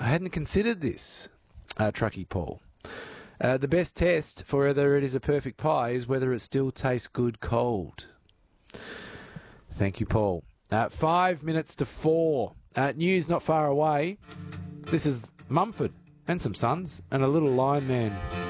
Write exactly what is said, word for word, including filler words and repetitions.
I hadn't considered this, uh, Truckee Paul. Uh, the best test for whether it is a perfect pie is whether it still tastes good cold. Thank you, Paul. Uh, five minutes to four. Uh, news not far away. This is Mumford and some sons and a little line man.